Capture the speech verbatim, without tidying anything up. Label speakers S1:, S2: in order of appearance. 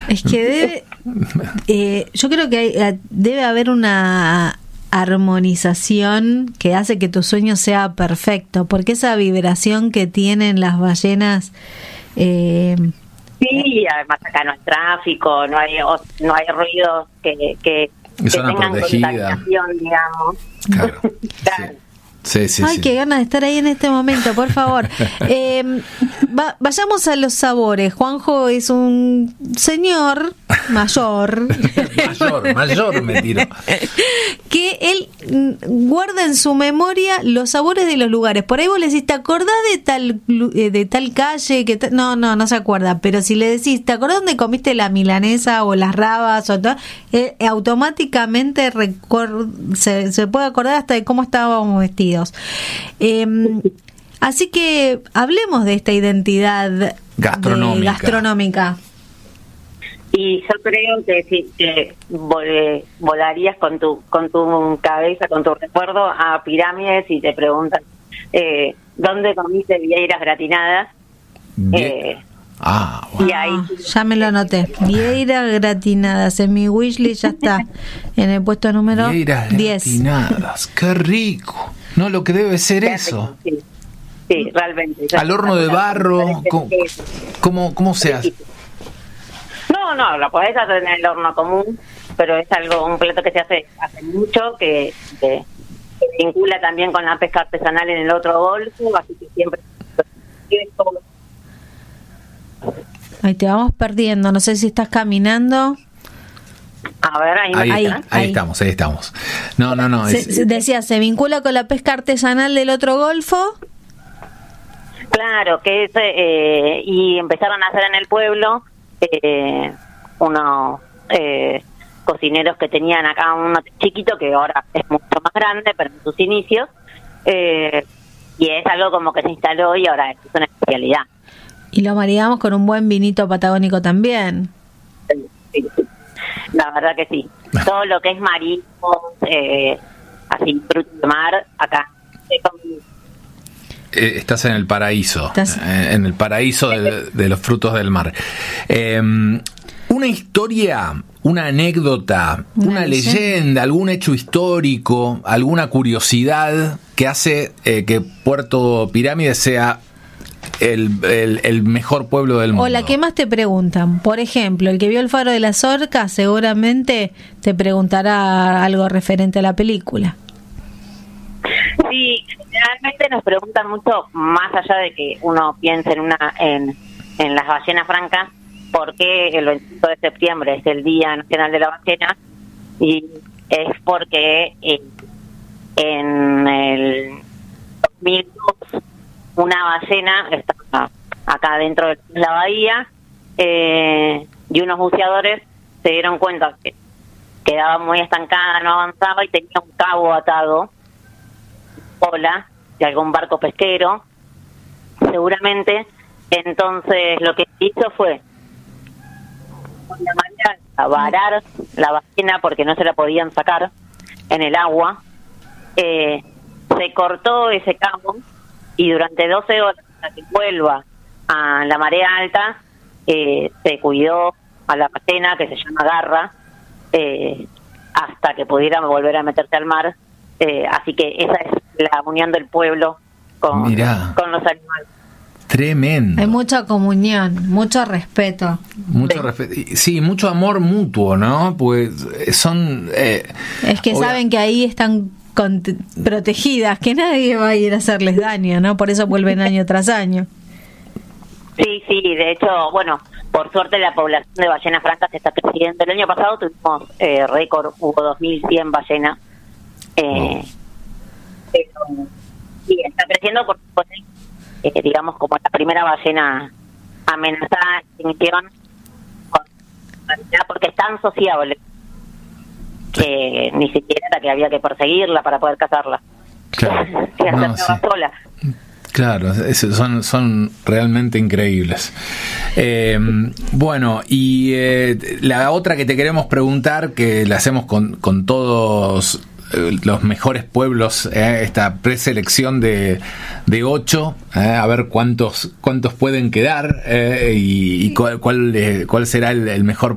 S1: Es que debe, eh, yo creo que hay, debe haber una armonización que hace que tu sueño sea perfecto, porque esa vibración que tienen las ballenas... Eh,
S2: sí, además acá no hay tráfico, no hay no hay ruidos que, que, que
S3: zona
S2: tengan
S3: protegida,
S2: contaminación, digamos.
S3: Claro.
S2: Claro.
S3: Sí. Sí, sí,
S1: Ay,
S3: sí.
S1: qué ganas de estar ahí en este momento, por favor. Eh, va, vayamos a los sabores. Juanjo es un señor mayor.
S3: mayor, mayor me tiro.
S1: Que él guarda en su memoria los sabores de los lugares. Por ahí vos le decís, ¿te acordás de tal de tal calle? Que ta-? No, no, no se acuerda. Pero si le decís, ¿te acordás dónde comiste la milanesa o las rabas? O todo? Eh, automáticamente recor- se, se puede acordar hasta de cómo estábamos vestidos. Eh, así que hablemos de esta identidad
S3: Gastronómica.
S1: de- gastronómica.
S2: Y yo creo que sí, que vol- volarías con tu con tu cabeza, con tu recuerdo a Pirámides y te preguntan eh, ¿dónde comiste vieiras gratinadas? Eh,
S3: Ah, bueno.
S2: y ahí
S1: Ah, ya me lo anoté. Vieira gratinadas en mi wishlist, ya está en el puesto número
S3: Vieiras
S1: diez.
S3: gratinadas, qué rico. No, lo que debe ser eso.
S2: Sí, sí, realmente.
S3: Al horno de barro, ¿cómo, cómo, cómo se hace?
S2: No, no, lo podés hacer en el horno común, pero es algo, un plato que se hace hace mucho, que, que, que vincula también con la pesca artesanal en el otro golfo, así que siempre...
S1: Ahí te vamos perdiendo, no sé si estás caminando.
S2: A ver, ahí,
S3: Ahí,
S2: me-
S1: ahí,
S3: ahí,
S1: ahí.
S3: estamos, ahí estamos. No, no, no.
S1: Se-
S3: es-
S1: se- decía, ¿se vincula con la pesca artesanal del otro golfo?
S2: Claro, que es, eh, y empezaron a hacer en el pueblo eh, unos eh, cocineros que tenían acá uno chiquito, que ahora es mucho más grande, pero en sus inicios, eh, y es algo como que se instaló y ahora es una especialidad.
S1: Y lo maridamos con un buen vinito patagónico también.
S2: Sí, la verdad que sí. Todo lo que es mariscos, eh, así, frutos de mar, acá se come.
S3: eh, estás en el paraíso,
S1: Estás-
S3: eh, en el paraíso de, de los frutos del mar. Eh, una historia, una anécdota,
S1: Una
S3: una,
S1: leyenda.
S3: leyenda, algún hecho histórico, alguna curiosidad que hace eh, que Puerto Pirámides sea el, el, el mejor pueblo del mundo.
S1: O la que más te preguntan. Por ejemplo, el que vio el Faro de las Orcas seguramente te preguntará algo referente a la película.
S2: Sí, generalmente nos preguntan mucho, más allá de que uno piense en una en, en las ballenas francas, por qué el veinticinco de septiembre es el Día Nacional de la Ballena, y es porque eh, en el dos mil dos una ballena estaba acá dentro de la bahía, eh, y unos buceadores se dieron cuenta que quedaba muy estancada, no avanzaba y tenía un cabo atado ola de algún barco pesquero, seguramente. Entonces lo que hizo fue con la manera de varar la ballena porque no se la podían sacar en el agua. Eh, se cortó ese cabo y durante doce horas hasta que vuelva a la marea alta eh, se cuidó a la ballena, que se llama garra, eh, hasta que pudiera volver a meterse al mar. Eh, así que esa es la unión del pueblo con,
S3: Mirá.
S2: con los animales.
S3: Tremendo.
S1: Hay mucha comunión, mucho respeto.
S3: Mucho
S2: Sí.
S3: respeto. y- Sí, mucho amor mutuo, ¿no? Pues son... eh,
S1: Es que
S3: obvia-
S1: saben que ahí están con- protegidas, que nadie va a ir a hacerles daño, ¿no? Por eso vuelven año tras año.
S2: Sí, sí, de hecho, bueno, por suerte la población de ballenas francas está creciendo. El año pasado tuvimos eh, récord, hubo dos mil cien ballenas. Eh, pero, sí, está creciendo porque, pues, eh, digamos, como la primera ballena amenazada en extinción, porque es tan sociable que ni siquiera era que había que perseguirla para poder cazarla.
S3: Claro.
S2: que
S3: No,
S2: hacerla
S3: sí.
S2: sola.
S3: Claro, es- son, son realmente increíbles. Eh, bueno, y eh, la otra que te queremos preguntar, que la hacemos con, con todos eh, los mejores pueblos, eh, esta preselección de, de ocho, eh, a ver cuántos cuántos pueden quedar eh, y, y cuál, cuál, eh, cuál será el, el mejor